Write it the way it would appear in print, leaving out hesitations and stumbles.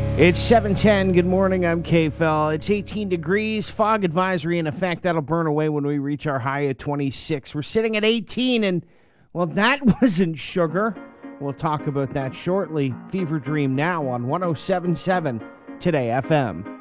It's 7:10. Good morning. I'm K-Fel. It's 18 degrees. Fog advisory in effect. That'll burn away when we reach our high at 26. We're sitting at 18, and, well, that wasn't sugar. We'll talk about that shortly. Fever Dream now on 107.7 Today FM.